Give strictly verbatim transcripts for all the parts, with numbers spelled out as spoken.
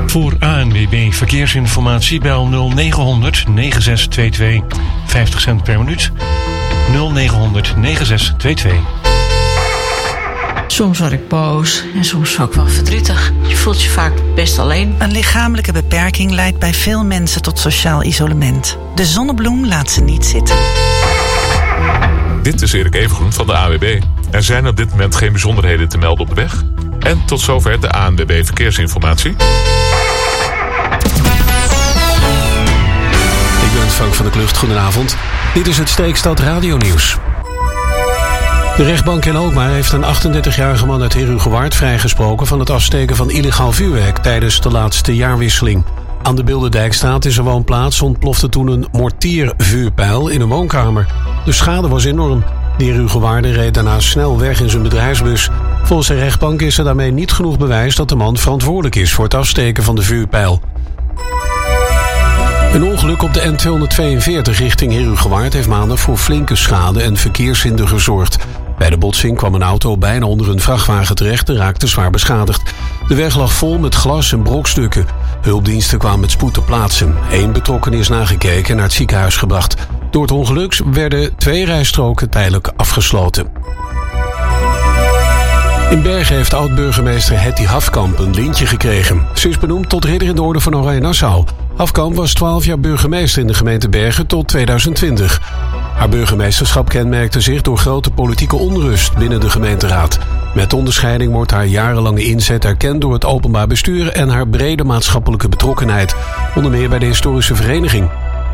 Voor A N W B Verkeersinformatie bel nul negen honderd negen zes twee twee. vijftig cent per minuut. nul negen honderd negen zes twee twee. Soms word ik boos en soms ook wel verdrietig. Je voelt je vaak best alleen. Een lichamelijke beperking leidt bij veel mensen tot sociaal isolement. De Zonnebloem laat ze niet zitten. Dit is Erik Evengroen van de A N W B. Er zijn op dit moment geen bijzonderheden te melden op de weg. En tot zover de A N W B Verkeersinformatie. Ik ben Frank van der Klucht, goedenavond. Dit is het Steekstad Radionieuws. De rechtbank in Alkmaar heeft een achtendertigjarige man uit Herugewaard vrijgesproken van het afsteken van illegaal vuurwerk tijdens de laatste jaarwisseling. Aan de Bilderdijkstraat in zijn woonplaats ontplofte toen een mortiervuurpijl in een woonkamer. De schade was enorm. De Herugewaarder reed daarna snel weg in zijn bedrijfsbus. Volgens de rechtbank is er daarmee niet genoeg bewijs dat de man verantwoordelijk is voor het afsteken van de vuurpijl. Een ongeluk op de N tweehonderdtweeënveertig richting Herugewaard heeft maandag voor flinke schade en verkeershinder gezorgd. Bij de botsing kwam een auto bijna onder een vrachtwagen terecht en raakte zwaar beschadigd. De weg lag vol met glas en brokstukken. Hulpdiensten kwamen met spoed ter plaatse. Eén betrokkenen is nagekeken en naar het ziekenhuis gebracht. Door het ongeluk werden twee rijstroken tijdelijk afgesloten. In Bergen heeft oud-burgemeester Hetty Hafkamp een lintje gekregen. Ze is benoemd tot ridder in de orde van Oranje-Nassau. Hafkamp was twaalf jaar burgemeester in de gemeente Bergen tot tweeduizend twintig. Haar burgemeesterschap kenmerkte zich door grote politieke onrust binnen de gemeenteraad. Met onderscheiding wordt haar jarenlange inzet erkend door het openbaar bestuur en haar brede maatschappelijke betrokkenheid, onder meer bij de historische vereniging.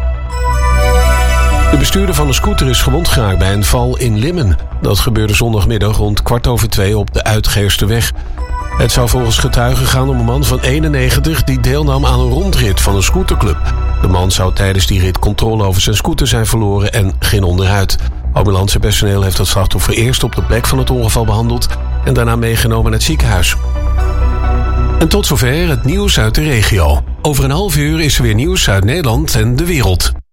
De bestuurder van een scooter is gewond geraakt bij een val in Limmen. Dat gebeurde zondagmiddag rond kwart over twee op de Uitgeersterweg. Het zou volgens getuigen gaan om een man van eenennegentig die deelnam aan een rondrit van een scooterclub. De man zou tijdens die rit controle over zijn scooter zijn verloren en ging onderuit. Ambulancepersoneel heeft het slachtoffer eerst op de plek van het ongeval behandeld en daarna meegenomen naar het ziekenhuis. En tot zover het nieuws uit de regio. Over een half uur is er weer nieuws uit Nederland en de wereld.